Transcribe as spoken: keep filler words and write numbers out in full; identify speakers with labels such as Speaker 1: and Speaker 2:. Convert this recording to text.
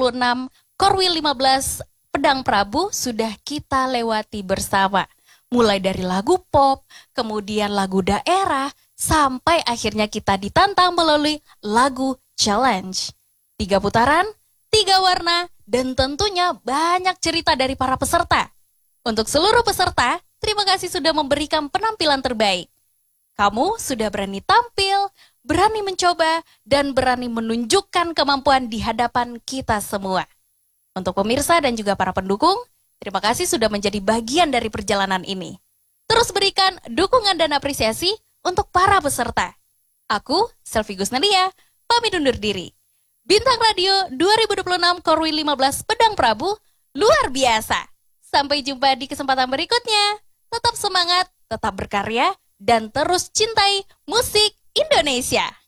Speaker 1: puluh enam Korwil lima belas Pedang Prabu sudah kita lewati bersama. Mulai dari lagu pop, kemudian lagu daerah, sampai akhirnya kita ditantang melalui lagu challenge. Tiga putaran, tiga warna, dan tentunya banyak cerita dari para peserta. Untuk seluruh peserta, terima kasih sudah memberikan penampilan terbaik. Kamu sudah berani tampil, berani mencoba, dan berani menunjukkan kemampuan di hadapan kita semua. Untuk pemirsa dan juga para pendukung, terima kasih sudah menjadi bagian dari perjalanan ini. Terus berikan dukungan dan apresiasi untuk para peserta. Aku, Selvi Gusnadia, pamit undur diri. Bintang Radio dua ribu dua puluh enam Korwil lima belas Pedang Prabu, luar biasa. Sampai jumpa di kesempatan berikutnya. Tetap semangat, tetap berkarya, dan terus cintai musik Indonesia.